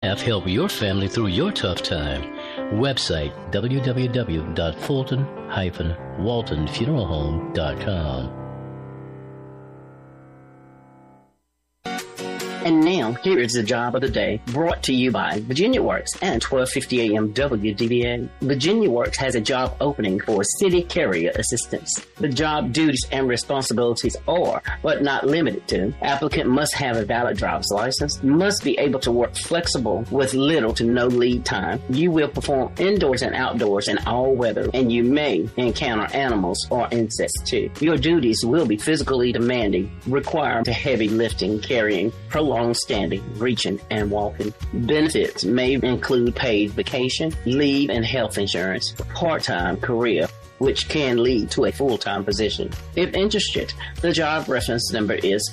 have helped your family through your tough time. Website www.fulton-waltonfuneralhome.com. And now, here is the job of the day, brought to you by Virginia Works and 1250 AM WDBA. Virginia Works has a job opening for city carrier assistants. The job duties and responsibilities are, but not limited to, applicant must have a valid driver's license, must be able to work flexible with little to no lead time. You will perform indoors and outdoors in all weather, and you may encounter animals or insects too. Your duties will be physically demanding, require heavy lifting, carrying, prolonged standing, reaching, and walking. Benefits may include paid vacation, leave, and health insurance, part-time career, which can lead to a full-time position. If interested, the job reference number is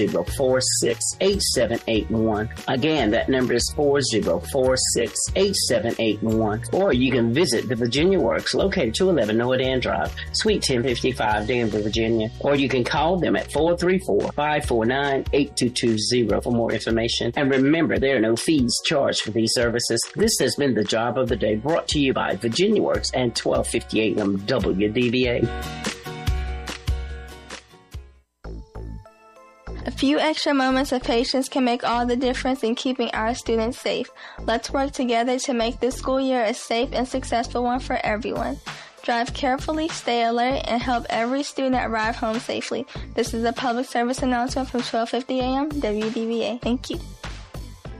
40468781. Again, that number is 40468781. Or you can visit the Virginia Works located 211 Noah Dan Drive, Suite 1055, Danville, Virginia. Or you can call them at 434-549-8220 for more information. And remember, there are no fees charged for these services. This has been the Job of the Day, brought to you by Virginia Works and 1250 AM WDBA. A few extra moments of patience can make all the difference in keeping our students safe. Let's work together to make this school year a safe and successful one for everyone. Drive carefully, stay alert, and help every student arrive home safely. This is a public service announcement from 1250 AM WDBA. Thank you.